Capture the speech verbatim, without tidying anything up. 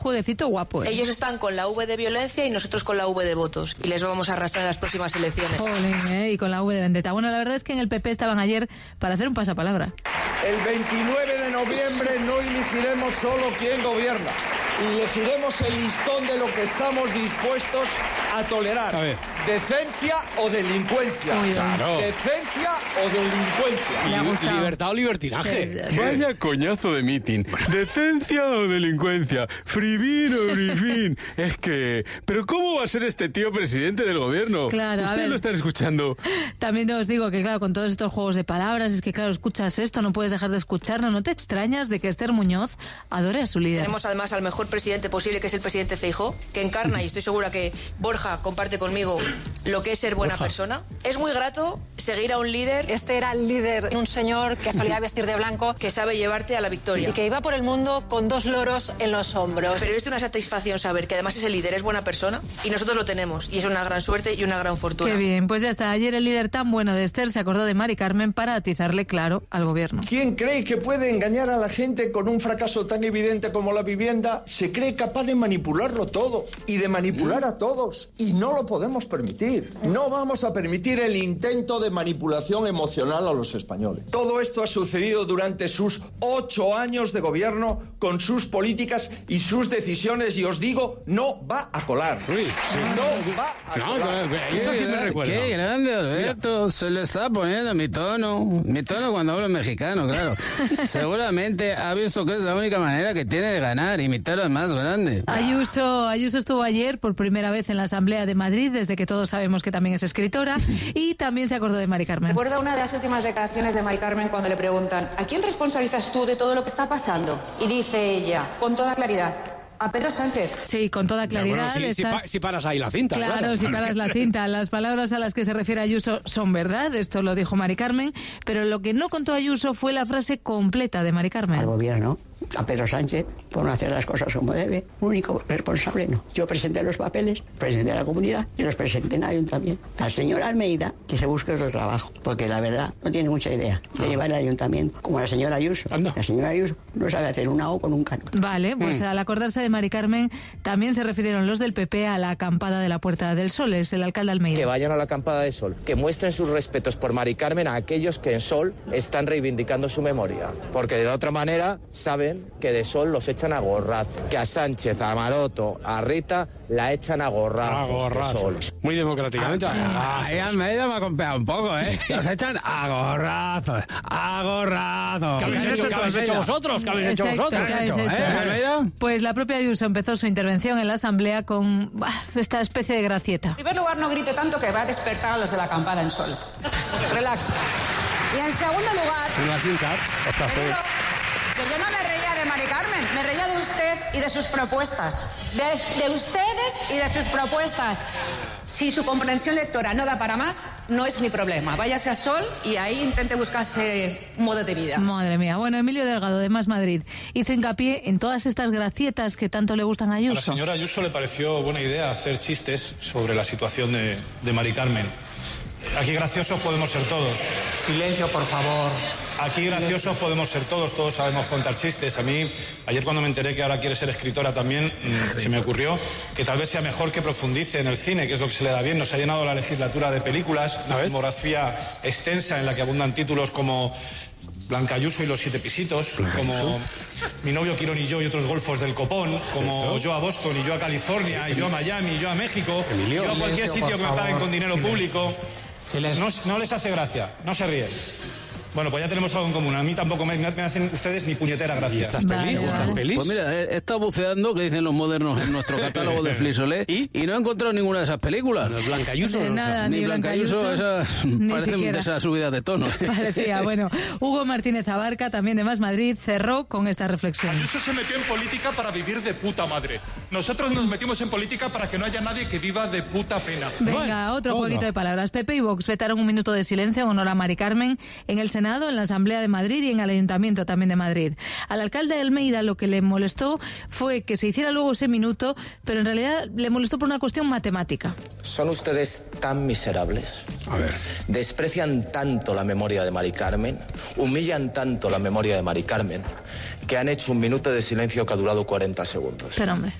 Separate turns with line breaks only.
jueguecito guapo, ¿eh?
Ellos están con la V de violencia y nosotros con la V de votos. Y les vamos a arrastrar en las próximas elecciones.
Jolín, ¿eh? Y con la V de vendetta. Bueno, la verdad es que en el P P estaban ayer para hacer un pasapalabra.
El veintinueve de noviembre no elegiremos solo quién gobierna. Elegiremos el listón de lo que estamos dispuestos a tolerar.
A ver.
Decencia o delincuencia.
Uy,
claro.
Decencia o delincuencia.
Le ha gustado.
Libertad o libertinaje.
Sí,
Vaya coñazo de mitin. ¿Decencia o delincuencia? Frivin o frivin. Es que... ¿Pero cómo va a ser este tío presidente del gobierno?
Claro, a
Ustedes
ver.
lo están escuchando.
También os digo que, claro, con todos estos juegos de palabras, es que, claro, escuchas esto, no puedes dejar de escucharlo. No te extrañas de que Esther Muñoz adore a su líder.
Tenemos además al mejor presidente posible, que es el presidente Feijóo, que encarna, y estoy segura que Borja comparte conmigo, lo que es ser buena
Borja.
persona. Es muy grato seguir a un líder
Este era el líder, un señor que solía vestir de blanco
que sabe llevarte a la victoria.
y que iba por el mundo con dos loros en los hombros.
Pero es de una satisfacción saber que además ese líder es buena persona y nosotros lo tenemos. Y es una gran suerte y una gran fortuna.
Qué bien, pues ya está. Ayer el líder tan bueno de Esther se acordó de Mari Carmen para atizarle claro al gobierno.
¿Quién cree que puede engañar a la gente con un fracaso tan evidente como la vivienda? Se cree capaz de manipularlo todo y de manipular a todos. Y no lo podemos permitir. No vamos a permitir el intento de manipulación emocional a los españoles. Todo esto ha sucedido durante sus ocho años de gobierno con sus políticas y sus decisiones. Y os digo, no va a colar.
Uy, sí,
No va a
No,
colar.
eso sí me recuerda.
Qué grande, Alberto. Se le está poniendo mi tono. Mi tono cuando hablo mexicano, claro. Seguramente ha visto que es la única manera que tiene de ganar. Imitar al más grande.
Ayuso, Ayuso estuvo ayer por primera vez en la Asamblea de Madrid, desde que todos sabemos que también es escritora, y también se acordó de Mari Carmen.
Recuerdo una de las últimas declaraciones de Mari Carmen cuando le preguntan ¿a quién responsabilizas tú de todo lo que está pasando? Y dice ella, con toda claridad, a Pedro Sánchez.
Sí, con toda
Ya, bueno,
claridad.
si, si
estás-
pa- si paras ahí la cinta.
Claro,
Claro,
si paras la cinta. Las palabras a las que se refiere Ayuso son verdad, esto lo dijo Mari Carmen, pero lo que no contó Ayuso fue la frase completa de Mari
Al
Carmen.
gobierno, a Pedro Sánchez, por no hacer las cosas como debe. Único responsable no. Yo presenté los papeles, presenté a la comunidad y los presenté en ayuntamiento. Al señor Almeida, que se busque otro trabajo, porque la verdad no tiene mucha idea de llevar el ayuntamiento, como la señora Ayuso.
Anda.
La señora Ayuso no sabe hacer una O con un cano.
Vale, pues
Mm.
al acordarse de Mari Carmen, también se refirieron los del P P a la acampada de la Puerta del Sol, es el alcalde Almeida.
Que vayan a la acampada de Sol, que muestren sus respetos por Mari Carmen a aquellos que en Sol están reivindicando su memoria, porque de la otra manera saben que de Sol los echan a gorrazo, que a Sánchez, a Maroto, a Rita la echan a gorrazos.
A
de Sol.
gorrazos. Muy democráticamente. a gorrazos.
Ahí Almeida me ha compeado un poco, ¿eh? Los echan a gorrazos, a gorrazos.
¿Qué habéis hecho, qué habéis hecho vosotros? ¿Qué habéis hecho
Exacto,
vosotros?
¿qué habéis hecho?
¿Eh, Almeida?
Pues la propia Ayuso empezó su intervención en la Asamblea con bah, esta especie de gracieta.
En primer lugar, no grite tanto que va a despertar a los de la acampada en Sol. Relax. Y en segundo lugar,
Una cinta.
te digo que yo no me reía de Mari Carmen, me reía de usted y de sus propuestas. De, de ustedes y de sus propuestas. Si su comprensión lectora no da para más, no es mi problema. Váyase a Sol y ahí intente buscarse un modo de vida.
Madre mía. Bueno, Emilio Delgado, de Más Madrid, hizo hincapié en todas estas gracietas que tanto le gustan a
A la
Ayuso.
señora Ayuso le pareció buena idea hacer chistes sobre la situación de, de Mari Carmen. Aquí graciosos podemos ser todos.
Silencio, por favor.
Aquí graciosos podemos ser todos, todos sabemos contar chistes. A mí, ayer cuando me enteré que ahora quiere ser escritora también, mmm, se me ocurrió que tal vez sea mejor que profundice en el cine, que es lo que se le da bien. Nos ha llenado la legislatura de películas, una filmografía extensa en la que abundan títulos como Blanca Ayuso y los siete pisitos, como Mi novio Quirón y yo y otros golfos del Copón, como Yo a Boston y yo a California, y yo a Miami, y yo a México, y yo a cualquier sitio que me paguen con dinero público. No, no les hace gracia, no se ríen. Bueno, pues ya tenemos algo en común. A mí tampoco me, me hacen ustedes ni puñetera gracia.
¿Y estas pelis?
Vale,
¿Estas
vale.
pelis?
Pues mira, he he estado buceando, que dicen los modernos, en nuestro catálogo de Flisolé,
¿Y?
y no he encontrado ninguna de esas películas.
No es Blanca Ayuso.
De
no,
nada,
Ni
ni
Blanca Ayuso, esas
ni
parecen
siquiera.
de esas subidas de tono.
Parecía, bueno. Hugo Martínez Abarca, también de Más Madrid, cerró con esta reflexión.
Ayuso se metió en política para vivir de puta madre. Nosotros nos metimos en política para que no haya nadie que viva de puta pena.
Venga,
Bueno,
otro
vamos
jueguito
a-
de palabras. Pepe y Vox vetaron un minuto de silencio en honor a Mari Carmen en el Senado, en la Asamblea de Madrid y en el Ayuntamiento también de Madrid. Al alcalde de Almeida lo que le molestó fue que se hiciera luego ese minuto, pero en realidad le molestó por una cuestión matemática.
¿Son ustedes tan miserables?
A ver.
Desprecian tanto la memoria de Mari Carmen, humillan tanto la memoria de Mari Carmen, que han hecho un minuto de silencio que ha durado cuarenta segundos.
Pero hombre.